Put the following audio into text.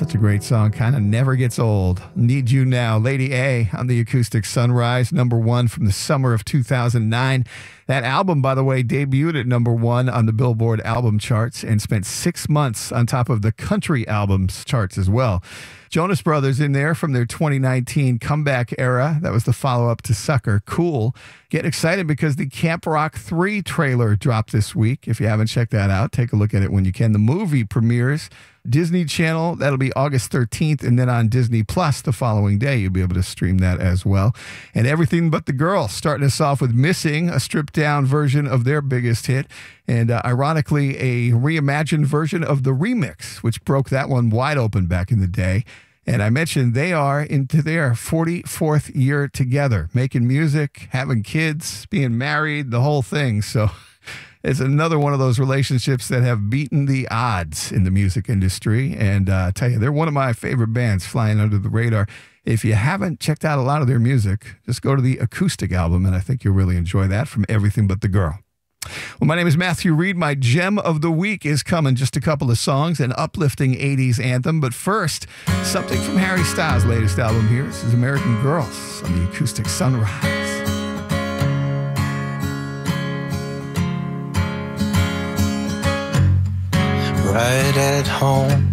Such a great song. Kind of never gets old. Need You Now. Lady A on the Acoustic Sunrise, number one from the summer of 2009. That album, by the way, debuted at number one on the Billboard album charts and spent 6 months on top of the country albums charts as well. Jonas Brothers in there from their 2019 comeback era. That was the follow-up to Sucker. Cool. Get excited because the Camp Rock 3 trailer dropped this week. If you haven't checked that out, take a look at it when you can. The movie premieres Disney Channel. That'll be August 13th. And then on Disney Plus the following day, you'll be able to stream that as well. And Everything But the Girl, starting us off with Missing, a stripped-down version of their biggest hit. And ironically, a reimagined version of the remix, which broke that one wide open back in the day. And I mentioned they are into their 44th year together, making music, having kids, being married, the whole thing. So it's another one of those relationships that have beaten the odds in the music industry. And I tell you, they're one of my favorite bands, flying under the radar. If you haven't checked out a lot of their music, just go to the acoustic album, and I think you'll really enjoy that, from Everything But the Girl. Well, my name is Matthew Reed. My gem of the week is coming. Just a couple of songs, an uplifting 80s anthem. But first, something from Harry Styles' latest album here. This is American Girls on the Acoustic Sunrise. Right at home,